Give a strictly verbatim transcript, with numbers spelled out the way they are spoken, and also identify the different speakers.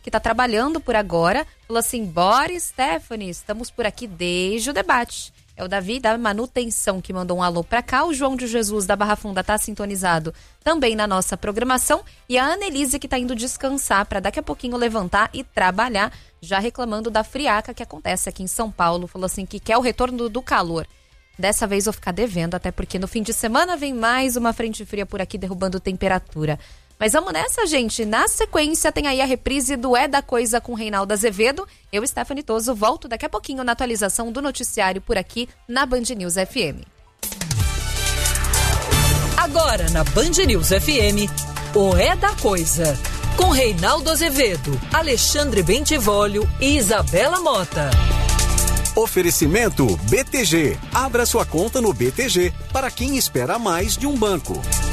Speaker 1: que está trabalhando por agora. Falou assim, bora Stephanie, estamos por aqui desde o debate. É o Davi da Manutenção que mandou um alô pra cá. O João de Jesus da Barra Funda tá sintonizado também na nossa programação. E a Annelise que tá indo descansar para daqui a pouquinho levantar e trabalhar, já reclamando da friaca que acontece aqui em São Paulo. Falou assim que quer o retorno do calor. Dessa vez vou ficar devendo, até porque no fim de semana vem mais uma frente fria por aqui derrubando temperatura. Mas vamos nessa, gente. Na sequência tem aí a reprise do É da Coisa com Reinaldo Azevedo. Eu, Stephanie Toso, volto daqui a pouquinho na atualização do noticiário por aqui na Band News F M.
Speaker 2: Agora na Band News F M, o É da Coisa, com Reinaldo Azevedo, Alexandre Bentivolio e Isabela Mota.
Speaker 3: Oferecimento B T G. Abra sua conta no B T G para quem espera mais de um banco.